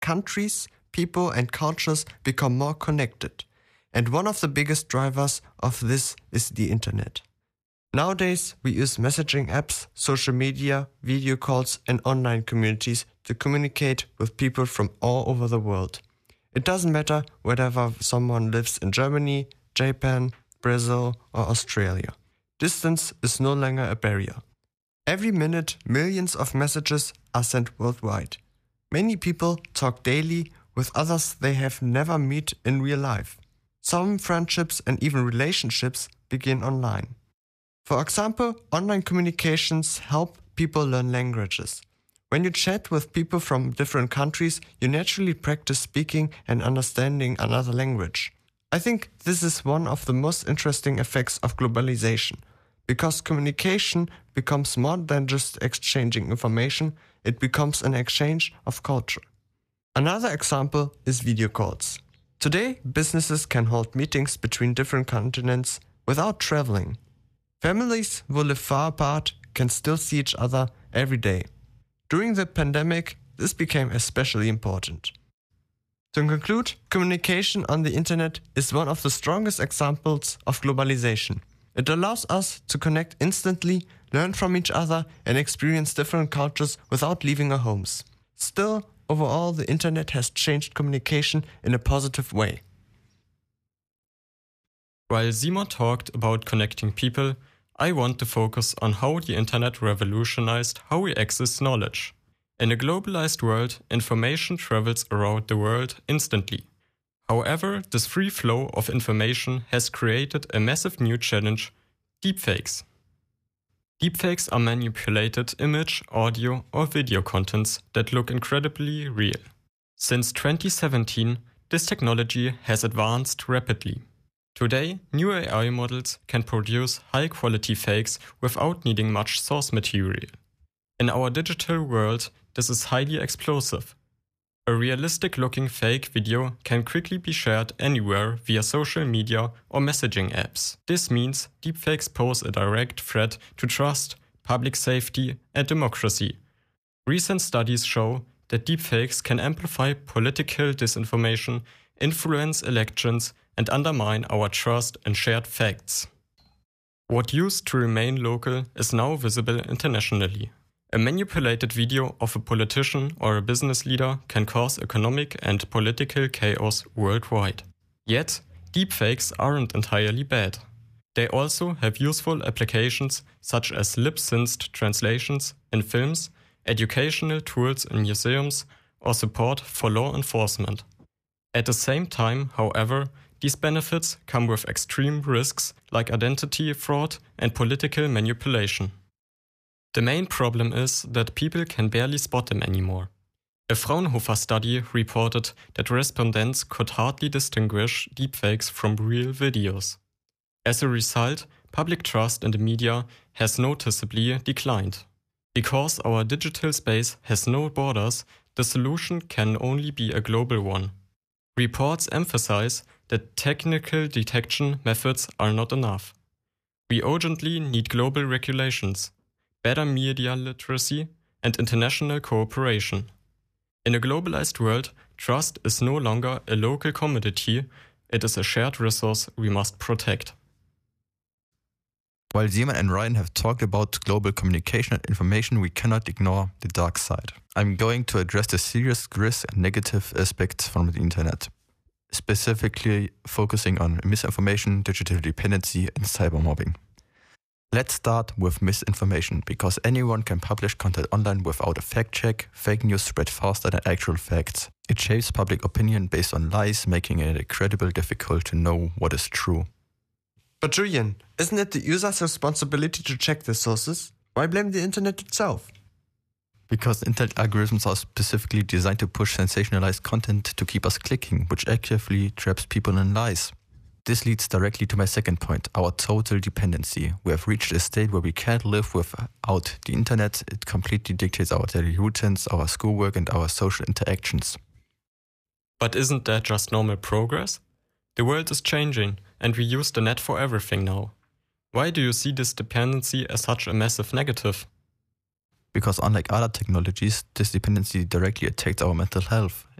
countries, people and cultures become more connected. And one of the biggest drivers of this is the internet. Nowadays, we use messaging apps, social media, video calls and online communities to communicate with people from all over the world. It doesn't matter whether someone lives in Germany, Japan, Brazil or Australia. Distance is no longer a barrier. Every minute, millions of messages are sent worldwide. Many people talk daily with others they have never met in real life. Some friendships and even relationships begin online. For example, online communications help people learn languages. When you chat with people from different countries, you naturally practice speaking and understanding another language. I think this is one of the most interesting effects of globalization, because communication becomes more than just exchanging information, it becomes an exchange of culture. Another example is video calls. Today, businesses can hold meetings between different continents without traveling. Families who live far apart can still see each other every day. During the pandemic, this became especially important. To conclude, communication on the internet is one of the strongest examples of globalization. It allows us to connect instantly, learn from each other, and experience different cultures without leaving our homes. Still, overall, the internet has changed communication in a positive way. While Simon talked about connecting people, I want to focus on how the internet revolutionized how we access knowledge. In a globalized world, information travels around the world instantly. However, this free flow of information has created a massive new challenge: deepfakes. Deepfakes are manipulated image, audio, or video contents that look incredibly real. Since 2017, this technology has advanced rapidly. Today, new AI models can produce high-quality fakes without needing much source material. In our digital world, this is highly explosive. A realistic-looking fake video can quickly be shared anywhere via social media or messaging apps. This means deepfakes pose a direct threat to trust, public safety, and democracy. Recent studies show that deepfakes can amplify political disinformation, influence elections, and undermine our trust in shared facts. What used to remain local is now visible internationally. A manipulated video of a politician or a business leader can cause economic and political chaos worldwide. Yet, deepfakes aren't entirely bad. They also have useful applications such as lip-synced translations in films, educational tools in museums, or support for law enforcement. At the same time, however, these benefits come with extreme risks like identity fraud and political manipulation. The main problem is that people can barely spot them anymore. A Fraunhofer study reported that respondents could hardly distinguish deepfakes from real videos. As a result, public trust in the media has noticeably declined. Because our digital space has no borders, the solution can only be a global one. Reports emphasize that technical detection methods are not enough. We urgently need global regulations, better media literacy, and international cooperation. In a globalized world, trust is no longer a local commodity, it is a shared resource we must protect. While Simon and Ryan have talked about global communication and information, we cannot ignore the dark side. I'm going to address the serious risks and negative aspects from the internet, specifically focusing on misinformation, digital dependency, and cybermobbing. Let's start with misinformation, because anyone can publish content online without a fact check. Fake news spread faster than actual facts. It shapes public opinion based on lies, making it incredibly difficult to know what is true. But Julian, isn't it the user's responsibility to check the sources? Why blame the internet itself? Because internet algorithms are specifically designed to push sensationalized content to keep us clicking, which actively traps people in lies. This leads directly to my second point, our total dependency. We have reached a state where we can't live without the internet. It completely dictates our daily routines, our schoolwork, and our social interactions. But isn't that just normal progress? The world is changing, and we use the net for everything now. Why do you see this dependency as such a massive negative? Because unlike other technologies, this dependency directly attacks our mental health.